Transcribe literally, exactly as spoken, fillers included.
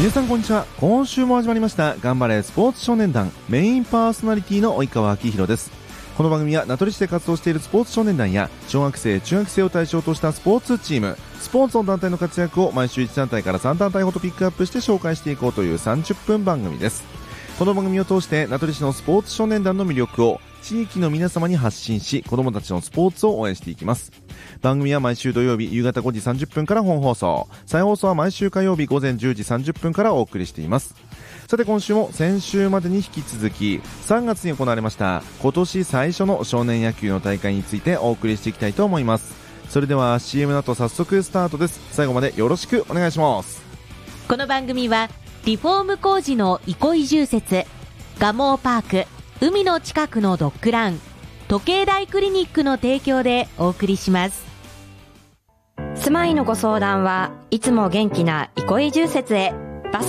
皆さんこんにちは。今週も始まりました頑張れスポーツ少年団、メインパーソナリティの及川明宏です。この番組は名取市で活動しているスポーツ少年団や小学生中学生を対象としたスポーツチーム、スポーツの団体の活躍を毎週いち団体からさん団体ほどピックアップして紹介していこうというさんじゅっぷん番組です。この番組を通して名取市のスポーツ少年団の魅力を地域の皆様に発信し、子どもたちのスポーツを応援していきます。番組は毎週土曜日夕方ごじさんじゅっぷんから本放送、再放送は毎週火曜日午前じゅうじさんじゅっぷんからお送りしています。さて今週も先週までに引き続きさんがつに行われました今年最初の少年野球の大会についてお送りしていきたいと思います。それでは シーエム の後早速スタートです。最後までよろしくお願いします。 この番組はリフォーム工事の憩い住設、ガモーパーク、海の近くのドッグラン、時計台クリニックの提供でお送りします。 住まいのご相談はいつも元気な憩い住設へ。